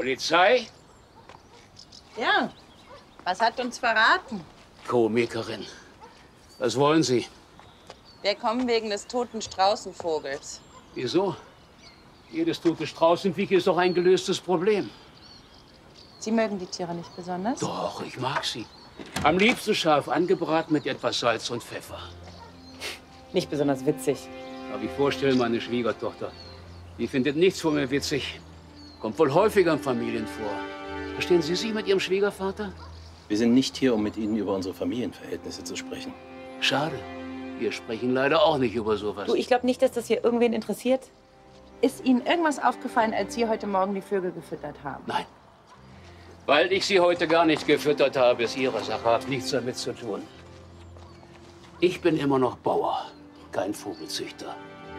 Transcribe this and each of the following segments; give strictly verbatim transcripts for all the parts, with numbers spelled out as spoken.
Polizei? Ja. Was hat uns verraten? Komikerin. Was wollen Sie? Wir kommen wegen des toten Straußenvogels. Wieso? Jedes tote Straußenviech ist doch ein gelöstes Problem. Sie mögen die Tiere nicht besonders? Doch, ich mag sie. Am liebsten scharf angebraten mit etwas Salz und Pfeffer. Nicht besonders witzig. Darf ich vorstellen, meine Schwiegertochter. Die findet nichts von mir witzig. Kommt wohl häufiger in Familien vor. Verstehen Sie sich mit Ihrem Schwiegervater? Wir sind nicht hier, um mit Ihnen über unsere Familienverhältnisse zu sprechen. Schade. Wir sprechen leider auch nicht über sowas. Du, ich glaube nicht, dass das hier irgendwen interessiert. Ist Ihnen irgendwas aufgefallen, als Sie heute Morgen die Vögel gefüttert haben? Nein. Weil ich sie heute gar nicht gefüttert habe, ist Ihre Sache, hat nichts damit zu tun. Ich bin immer noch Bauer, kein Vogelzüchter.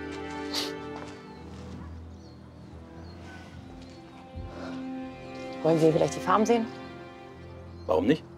Wollen Sie vielleicht die Farm sehen? Warum nicht?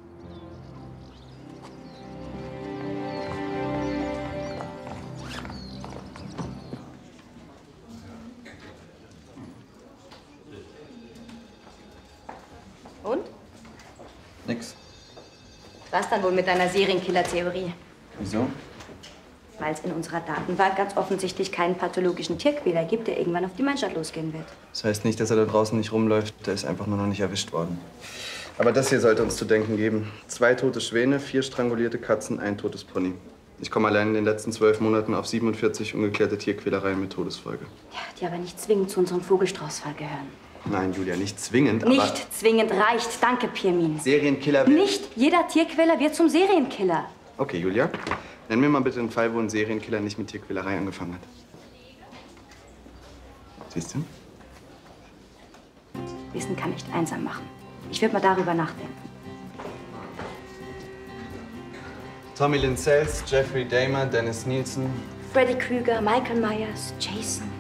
Und? Nix. Was dann wohl mit deiner Serienkiller-Theorie? Wieso? Weil es in unserer Datenbank ganz offensichtlich keinen pathologischen Tierquäler gibt, der irgendwann auf die Menschheit losgehen wird. Das heißt nicht, dass er da draußen nicht rumläuft. Der ist einfach nur noch nicht erwischt worden. Aber das hier sollte uns zu denken geben. Zwei tote Schwäne, vier strangulierte Katzen, ein totes Pony. Ich komme allein in den letzten zwölf Monaten auf siebenundvierzig ungeklärte Tierquälereien mit Todesfolge. Ja, die aber nicht zwingend zu unserem Vogelstraußfall gehören. Nein, Julia, nicht zwingend, aber... Nicht zwingend reicht. Danke, Pirmin. Serienkiller... Nicht jeder Tierquäler wird zum Serienkiller. Okay, Julia. Nenn mir mal bitte einen Fall, wo ein Serienkiller nicht mit Tierquälerei angefangen hat. Siehst du? Wissen kann nicht einsam machen. Ich würde mal darüber nachdenken. Tommy Lynn Sells, Jeffrey Dahmer, Dennis Nielsen. Freddy Krüger, Michael Myers, Jason.